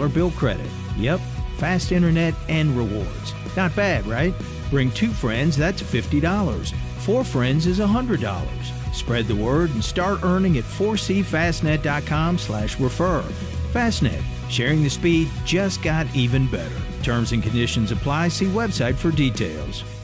bill credit. Yep, fast internet and rewards. Not bad, right? Bring 2 friends, that's $50. 4 friends is $100. Spread the word and start earning at 4cfastnet.com/refer. Fastnet, sharing the speed just got even better. Terms and conditions apply. See website for details.